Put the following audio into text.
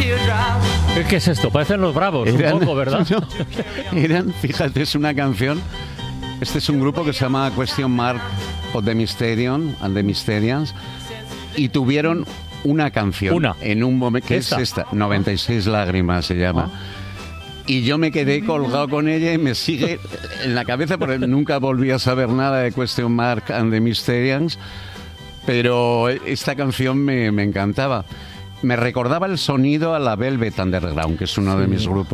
¿Qué es esto? Parecen los Bravos, un poco, ¿verdad? No, fíjate, es una canción. Este es un grupo que se llama Question Mark of the Mysterion and the Mysterians, y tuvieron una canción en un momento, que es esta, 96 lágrimas se llama. Y yo me quedé colgado con ella y me sigue en la cabeza, porque nunca volví a saber nada de Question Mark and the Mysterians, pero esta canción me encantaba. Me recordaba el sonido a la Velvet Underground, que es uno de mis grupos